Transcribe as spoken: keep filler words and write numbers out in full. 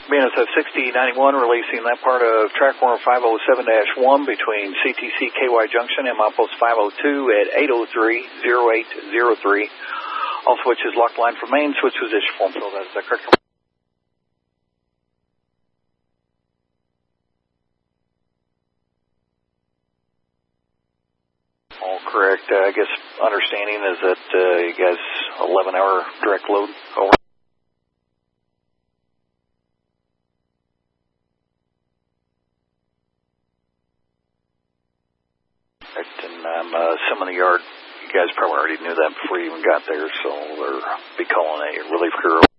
B N S F sixty ninety-one releasing that part of track warner five oh seven dash one between C T C K Y Junction and milepost five oh two at eight oh three oh eight oh three. All switches locked line for main, switch position form fill. That is that correct? All correct. Uh, I guess understanding is that uh, you guys eleven hour direct load. Over. And I'm uh, assuming the yard, you guys probably already knew that before you even got there, so they'll be calling a relief crew.